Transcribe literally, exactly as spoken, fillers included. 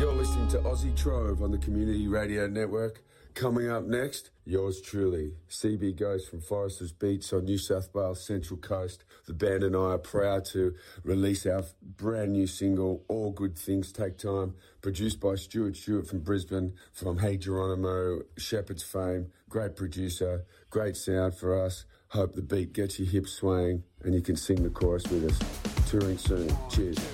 You're listening to Aussie Trove on the Community Radio Network. Coming up next, yours truly, C B Ghost from Foresters Beats on New South Wales Central Coast. The band and I are proud to release our brand new single, All Good Things Take Time, produced by Stuart Stewart from Brisbane, from Hey Geronimo, Shepherd's fame. Great producer, great sound for us. Hope the beat gets your hips swaying and you can sing the chorus with us. Touring soon. Cheers.